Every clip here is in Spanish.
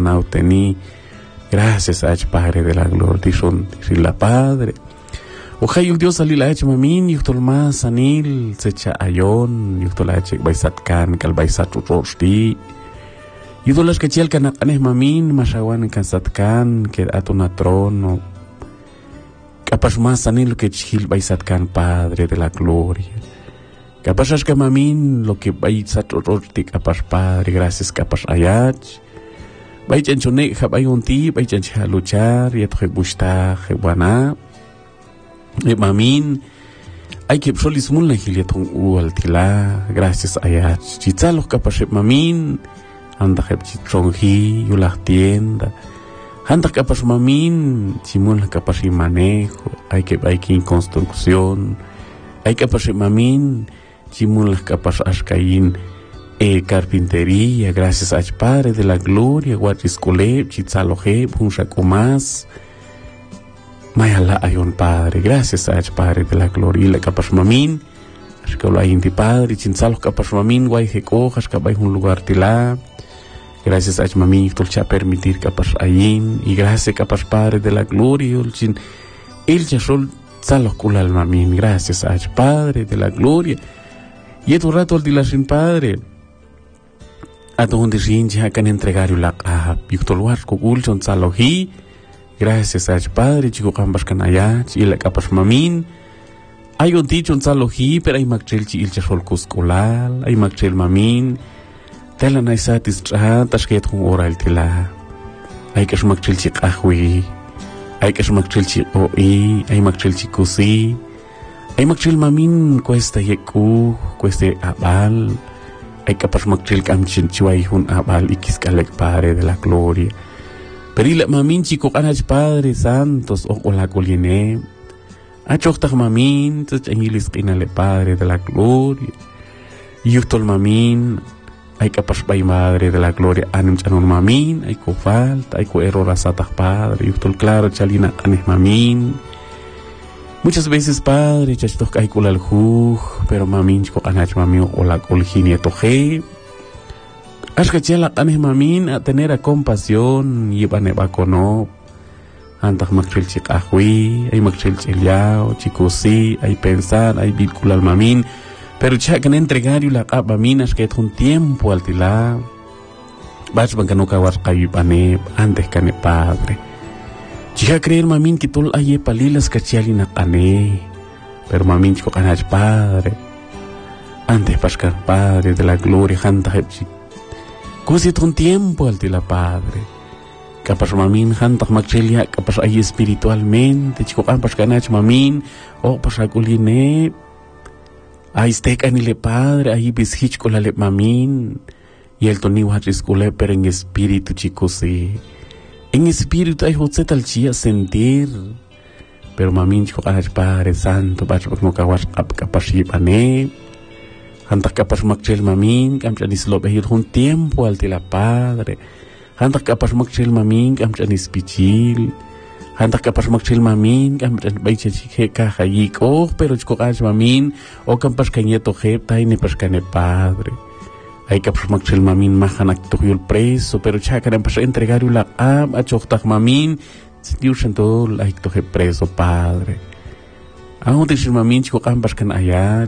nautení. Gracias a Padre de la gloria, si la Padre. Ojalá Dios salí la H mamin, yuktol más anil, secha ayon, yuktol H baisat kan, kal baisat rosti. Yuktol las kecil kan aneh mamin, masawan kan satkan, ke atuna trono. Kapas más anil kecil baisat kan Padre de la gloria. Kapas as mamin lo que baisat rosti kapas Padre, gracias kapas ayat. Baichan chone habay unti, baichan cha luchar, yet he busta, he buana. Mamin, hay que solismun la giliatun altila, gracias ayat. Chitzalos kapas mamin, anda he chitronji, yulah tienda. Anda kapas mamin, chimun la kapas manejo, hay que en construcción. Hay kapas mamin, chimun la kapas ashkain. Carpintería, gracias a Padre de la gloria, Guatiscoleb, Chitzaloje, Punchacomas. Mayala hay un Padre, gracias a Padre de la gloria, y la capasmamin, Ashkalo hay inti Padre, Chinzalo capasmamin, Guayjeco, Ashkabay un lugar tila. Gracias a Mamin, Tulcha permitir capas ayin, y gracias capas Padre de la gloria, el chasol Tzalo Kulal Mamin, gracias a Padre de la gloria. Y tu rato al dila sin Padre. A donde sinja can entregar la Victor Kugulson Salohi, gracias a Padre, Chico Cambas Canayach, y la capas mamin. Hay un dicho en Salohi, pero hay Machelchi il Chasol Cuscolal, hay Machel mamin, Telan hay satistra, Tasket con oral tila. Hay que Machelchi Ahui, hay que Machelchi Oi, hay Machelchi Kusi, hay Machel mamin, cuesta yeku, cuesta abal. Hay capas magchil kamchin chuay hun abal ikiskalek Padre de la gloria. Perila mamin chico kanach Padre Santos o la coline. Achoktak mamin tach angilis kinale Padre de la gloria. Yuktol mamin hay capas bay Madre de la gloria anum chanon mamin hay ko falta hay ko error asatak Padre. Yuktol claro chalina aneh mamin. Muchas veces Padre, chachtos hay kulal juj, pero mamin chico anach mamin o la colginia toje. Ashkachala aneh mamin a tener a compasión y baneba cono. Antak makchil chik ahui, hay makchil chiliao, chikusi, hay pensar, hay vinculal mamin. Pero chacan entregar y la mamin ashket un tiempo al tila. Bach bankano kawas kayipane antes kane Padre. Chica creer mamin que tol aye palilas kachiali na kane. Pero mamin chico kanach Padre. Antes pascar Padre de la gloria janta hepchi. Kusit un tiempo al tila Padre. Kapas mamin janta makchelia kapas aye espiritualmente. Chico kampas kanach mamin. O pasakuline. Ay stek anile Padre. Aye bishich kolale mamin. Y el toni wachis kule pero en espíritu chico sí. En espíritu hay José tal chía sentir, pero mamin chico kanach Padre Santo, bacho no kawas kapashipane, hantak kapas makchel mamin, kamchanis lobehir un tiempo al tila Padre, hantak kapas makchel mamin, kamchanis pichil, hantak kapas makchel mamin, kamchan baiche chike kahayik, oh, pero chico kanach mamin, o kampas kanyeto jepta y ne paskane Padre. Hay que aprovechar mamin mahanak tuyo el preso, pero chacaran para entregar la a choktak mamin, Dios sento hay que preso Padre. Aún te mamin chico ambas can ayat,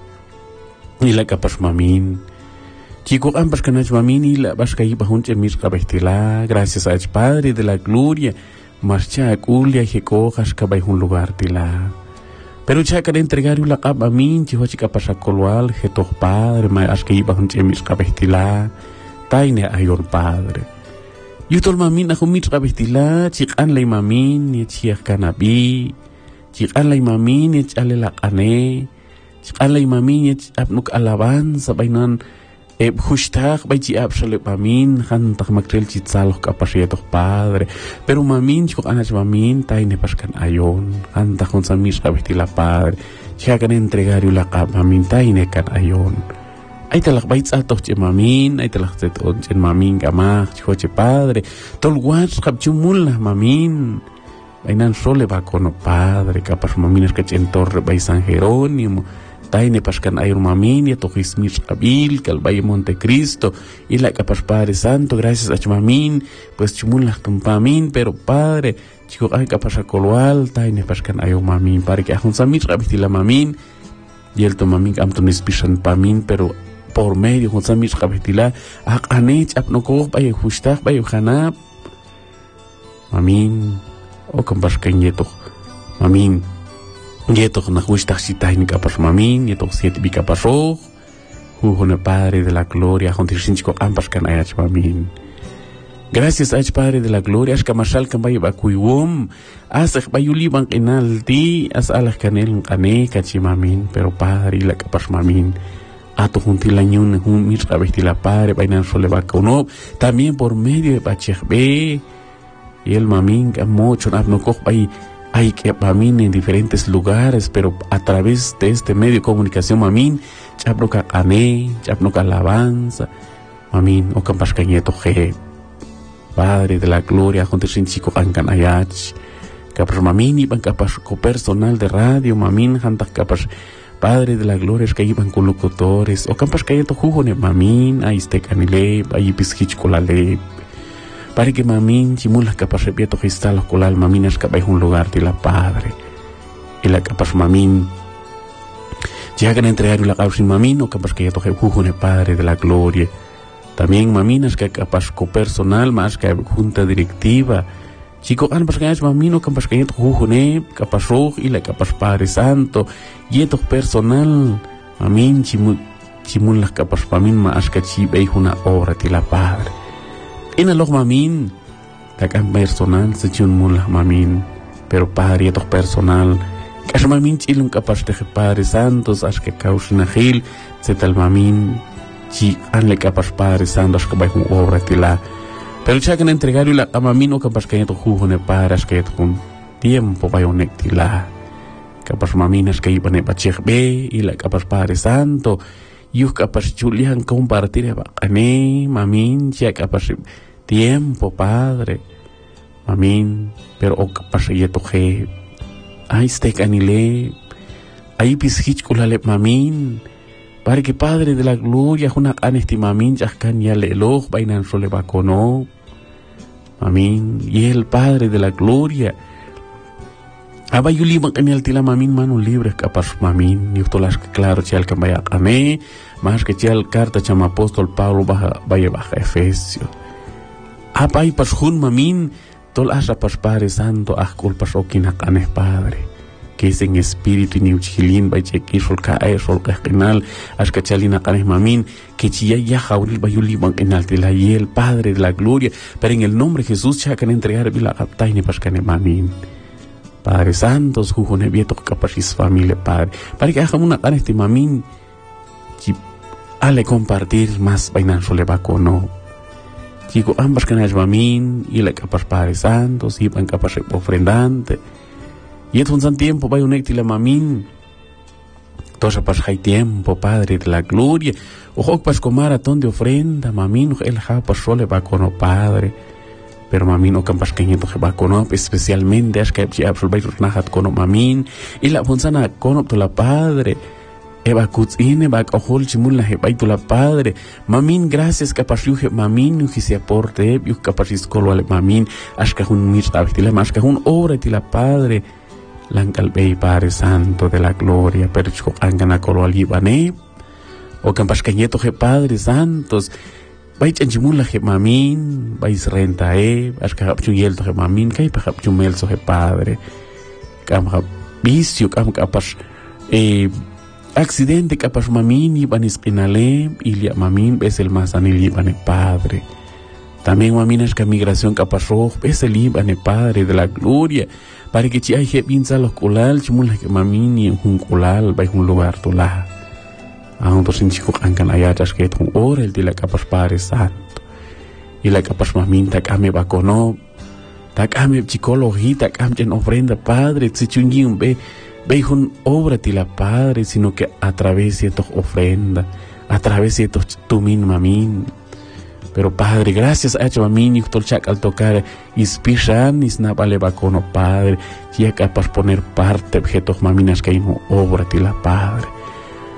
y la capas mamin. Chico ambas can mamin y la vasca y bajunche mis cabestila, gracias a Padre de la gloria, marcha a culia y jecojas que un lugar tila. Pero chacar entregar la capa min, chico chica pasa coloal, jeto Padre, más que iba con chemis cabestila, taine ayon Padre. Yutol mamin a humit cabestila, chican la mamin, y chiak canabi, chican la mamin, y chale la cane, chican la mamin, y apnuk alabanza, bainan, Hushtag by chi absolute mamin, hantak makrel chitzalo kapasyeto Padre. Pero mamin, chico anach mamin, tayo ne paskan ayon, hantak kon sa mis kabitila Padre. Chica kan entregar yung lakab mamin, tayo ne kan ayon. Ay talak baits atok chi mamin, ay talak zeton chen mamin kamak, chico chi Padre. Tolwats kapchumul na mamin. Bainan sole ba kono Padre, kapas mamin es que chen torre by San Jerónimo. taine pascan ayur mamin y tojismir abil calvalle Montecristo y la capas Padre Santo gracias a mamin pues chumul la tumpamin pero Padre chico ay capas a coloal taine pascan ayur mamin para que ajun samir rabitila mamin y el tomamin amtonis pisan pamin pero por medio con samir rabitila anech apnoko bayo hustah bayo hanap mamin o compascan yeto mamin yeto na hustah sitahin capas mamin yeto siete bicapaso Jujone Padre de la Gloria jontisinchiko ampascan ayach mamin. Gracias a Padre de la Gloria, as kamasal kambay bakuyum, as bayuli bang inaldi, as alah kanel kane kachimamin, pero Padre la kapas mamin. Ato juntilanyun hun mir la Padre bainan sole bakuno, también por medio de bachebe, y el mamin kamochon abnokok bay hay que mamin en diferentes lugares, pero a través de este medio de comunicación mamin, chapnoka kane, chapnoka alabanza, mamin o kampascañeto je. Padre de la Gloria, jontesin chico ankan ayach, capas mamin iban capas co personal de radio, mamin hantak capas Padre de la Gloria es que iban con locutores, o capas cayeto jujone mamin, ahí este canile, ahí pischich colale. Para que mamin chimulas capas repieto gistalos colal maminas capaz un lugar de la Padre. Y la capas mamin llegan a entregar la causa mamin, o capas cayeto jujone Padre de la Gloria. También maminas que capaz personal más que junta directiva. Chico ambas que es mamino capaz que jujune capaz rojo y la capaz Padre Santo y esto personal mamin chimul las capaz mamin más que chibe una obra de la Padre. En el mamin la capaz personal se chimul las mamin pero Padre esto personal que es mamin chilun capaz de Padre Santo as que causina gil se tal mamin si anle capaz Padre Santo as que vai com obra tila pero ya que entregar la amamino capaz que esto jujone para as que con tiempo vai unek tila capaz maminas que iban a bachebe y la capaz Padre Santo y capaz Julián compartir ane mamin ya capaz tiempo Padre mamin pero o capaz yeto je ay este canile ay pishich kulale mamin para que Padre de la Gloria una anestimamin yahkan ya leloj bainan sole bakono mamin y el Padre de la Gloria abayuli bang tila mamin manu libre capaz mamin y tolas claro chial kambaya ame más que chial carta chama apóstol Pablo baja Efesio apay pas mamin tolas pas Padre Santo culpas okinak aneh Padre que es en espíritu y niuchilin by chequi sol cae sol canal as que chalina canes mamin que chía ya jauril bayuli bang enal de la y el Padre de la Gloria pero en el nombre de Jesús chacan entregar vila captaine pascane mamin Padre Santos jujone vieto capachis familia Padre para que haga una canes de mamin chi ale compartir más bainan sole bacono chico ambas canes mamin y la capaz Padre Santos y van capaz ofrendante y entonces un tiempo va un la mamin toda pas hay tiempo Padre de la Gloria ojo pas con maratón de ofrenda mamin el ja pas sole va con Padre pero mamin o campas que va con especialmente es que ya absolvai nahat con mamin y la funzana con la Padre eva kutzine va ojol chimul la hebai la Padre mamin gracias capaz yuje mamin y se aporte y capaz iscolo al mamin ashka un mir abitila más que un obra de la Padre Lankalbei Padre Santo de la Gloria, perchko angana colo alibane, o campas cañeto je Padre Santos, vais enchimula je mamin, vais renta aska hapchuyelto je mamin, kai pa hapchumelso je Padre, cam vicio, cam capas, accidente capas mamin iban isquinale, ilia mamin, ves el masanil iban Padre. También maminas que migración capas rojo, ves el iban Padre de la Gloria, para que si hay que pinzar los colal, chimula que mamini en un colal, va a un lugar tola. A un sin chico ancan ayatas que un hora el de la capas Padre Santo. Y la capas mamin takame bacono, takame psicología, takame en ofrenda Padre, tzichungin ve un obra de la Padre, sino que a través de esta ofrenda, a través de estos tumin mamin. Pero Padre, gracias a mamin y tolchak al tocar ispiran isnapale bacono Padre, ya capaz poner parte objetos maminas que hay obra de la Padre.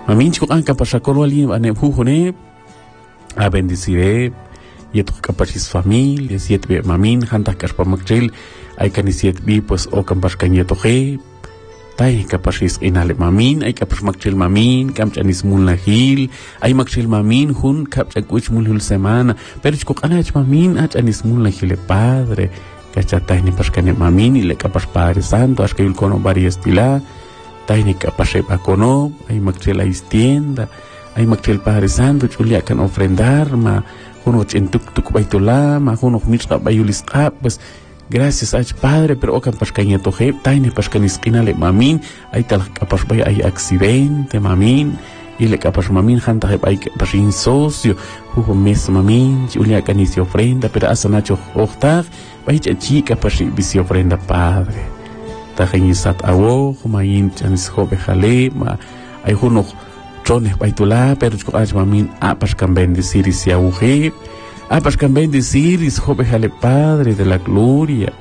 Mamin chiko an kapashakolo alin ane hujone a bendeciré y esto capachis familia siete be mamin hanta kaspa makchil ay kanisiet bi pues o kampash kanyeto he tay kapachis inale mamin ay kapash makchil mamin kamchanis mulahil ay makchil mamin hun kapcha kuch mulhul semana pero chiko anach mamin ach anis mulahil padre kachatay ni paskane mamin y le kapash padre santo ashkayul kono varias tila tay ni kapash bakono ay makchil ay tienda ay makchil padre santo chulia kan ofrendar ma uno chentuk baitula ma uno mitra bayulis pues gracias a padre pero okan pascañeto he taine pascanis kinale mamin ay tal kapas bay ay accidente mamin y le kapas mamin hanta he bay pasin socio hugo mes mamin julia canis ofrenda pero asanacho octar bay chica pasi bisi ofrenda padre tajinisat awo mayin chanis hobe jale ma ay uno chones baitula pero chukach mamin apas kan bendecir y se auge apas kan bendecir y jobe jale padre de la gloria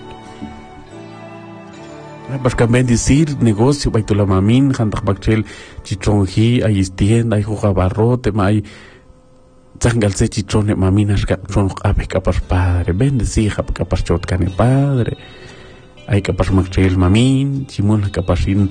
apas kan bendecir negocio baitula mamin hantak bakchel chichonji ay tienda ay juga barrote ma ay zangal se chichone mamin as chon ape kapas padre bendecir kapas chot kan padre ay kapas makchel mamin chimul kapasin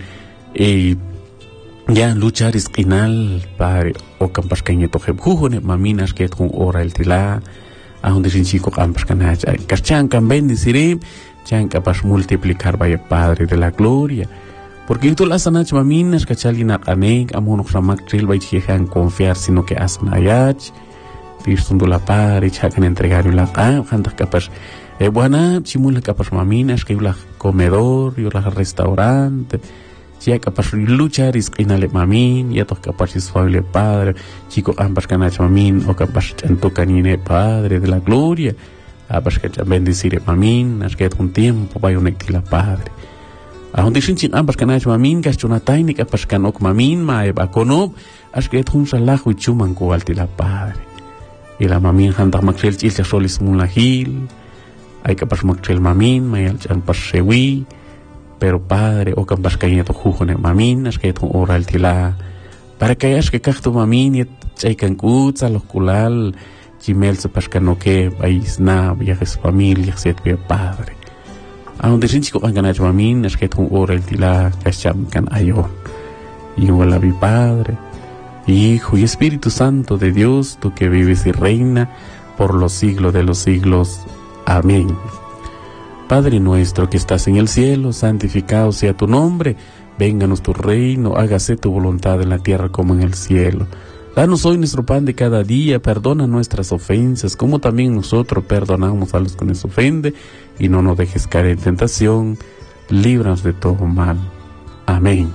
ya luchar esquinal para o campas cañeto jujone maminas que con ora el tila a donde sin chico campas canach cachan can bendeciré chan capaz multiplicar vaya padre de la gloria porque tú las anach maminas cachalina anek amono samak tril vai chejan confiar sino que asnayach tirsundu la padre chacan entregar la handa capaz buena chimula capaz maminas que la comedor y la restaurante si hay capaz de luchar es inale mamin ya toca capaz de familia padre chico ambas canach mamin o capaz de canine padre de la gloria ambas que bendecir mamin es que un tiempo vaya un la padre a donde sin ambas canach mamin que es una técnica capaz canok mamin ma eba conob es que un salajo y chuman coalti la padre y la mamin handa maxel chilcha solis mulahil hay capaz maxel mamin ma el chan pasewi pero padre o campas cañeto jujone mamin es que tu oral tila para que hayas que cacto mamin y chaikan kutsa los kulal chimel se pascano que vais na viajes familia set padre a donde sin chico anganach mamin es que tu oral tila cacham can ayon y hola mi padre hijo y espíritu santo de Dios tú que vives y reina por los siglos de los siglos amén. Padre nuestro que estás en el cielo, santificado sea tu nombre, vénganos tu reino, hágase tu voluntad en la tierra como en el cielo. Danos hoy nuestro pan de cada día, perdona nuestras ofensas, como también nosotros perdonamos a los que nos ofenden, y no nos dejes caer en tentación, líbranos de todo mal. Amén.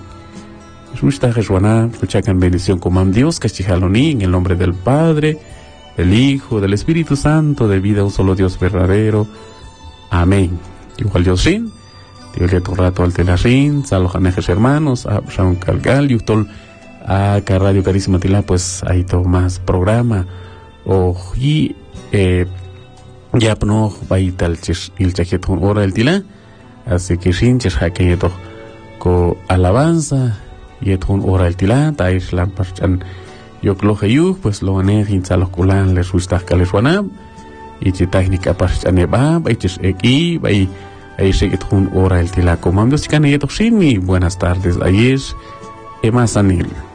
Escuchan bendición como Dios, cachijaloní, en el nombre del Padre, del Hijo, del Espíritu Santo, de vida un solo Dios verdadero. Amén. Igual Dios sin, Dios le rato al telarín, salojanejes hermanos, a Shaun Calgal, y utol a Radio Carísima Tila, pues ahí todo más programa. Y ya no va a ir tal el chaquetón hora del Tila, así que sin chaqueto con alabanza, y es un hora del Tila, taís lamparchan, yo cloje yu, pues lo gané, sin saloculan, les gusta que les wanab. Y si técnica para chaneba, y si aquí, ahí se que un hora el tila comando, si can y buenas tardes, ahí es Emma Sanil.